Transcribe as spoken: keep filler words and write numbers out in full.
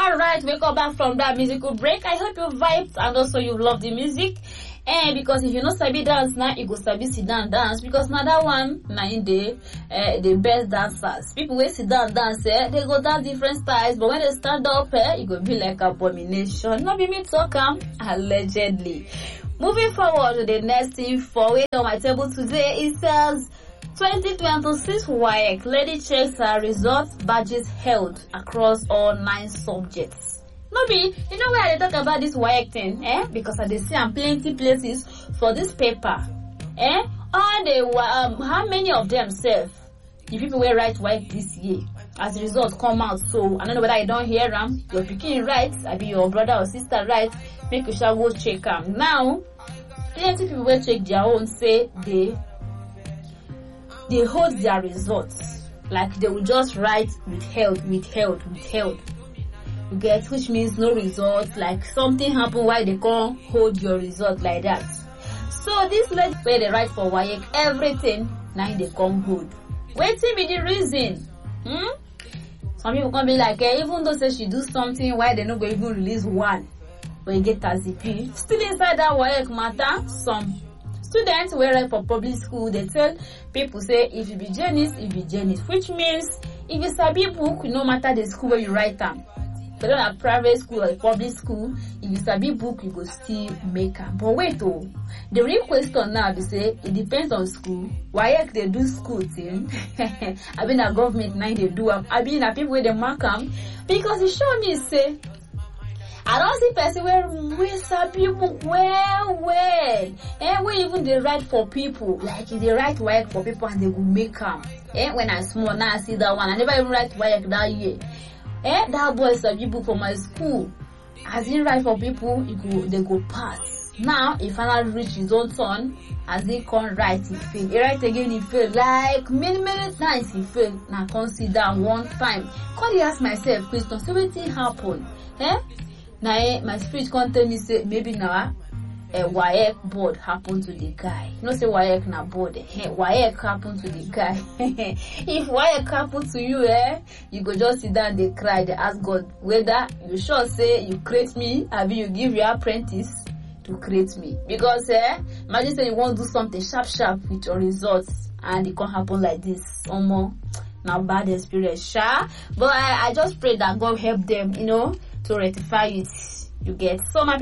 All right, we come back from that musical break. I hope you vibed and also you love the music. And because if you know sabi dance now, you go sabi sit down dance, because now that one na in the uh, the best dancers. People wey sit down dance, eh, they go dance different styles, but when they stand up, eh, it go be like abomination. Not be me talk am, allegedly. Moving forward to the next thing for it on my table today, it says twenty twenty-six W A E C lady checks her results badges held across all nine subjects. No be, you know where I talk about this W A E C thing, eh? Because I dey see am plenty places for this paper, eh? All the um, how many of them self the people wey write W A E C this year as the results come out. So I don't know whether you don't hear them. Your pikin write, I be your brother or sister write. Make you shall go check them now. Plenty people will check their own, say they they hold their results, like they will just write withheld, withheld, withheld. You get, which means no result, like something happened while they can't hold your result like that. So this lady where they write for W A E C everything, now they come hold. Waiting be the reason. Hmm? Some people can be like, eh, even though say she do something, why they not go even release one when you get as P. Still inside that W A E C matter, some students who write for public school, they tell people say if you be genius, if you be genius, which means if you sabi book, no matter the school where you write them. Whether a private school or a public school, if you sabi book, you go still make am. But wait, oh, the real question now is say it depends on school. W A E C they do school thing. I mean, the government now they do am. I mean, the people where they mark them, because it show me say I don't see person where we sabi book well, well. And we even they write for people, like if they write W A E C for people and they will make them. And when I small now I see that one, I never even write W A E C that year. Eh, that boy sabi book for my school. As he write for people, he go, they go pass. Now, he finally reach his own turn, as he can't write, he fail. He write again, he fail. Like, many, many times he fail. Now, consider one time. Can't ask myself question, so what thing happen? Eh? Now, eh, my spirit can't tell me, say, maybe now, a W A E C board happened to the guy. You know, say W A E C na board. Eh? W A E C happened to the guy. If W A E C happened to you, eh, you go just sit down, they cry, they ask God whether you sure say you create me, or you give your apprentice to create me. Because, eh, imagine say you want to do something sharp, sharp with your results, and it can't happen like this. Omo, now bad experience, sha. But I, I just pray that God help them, you know, to rectify it. You get so my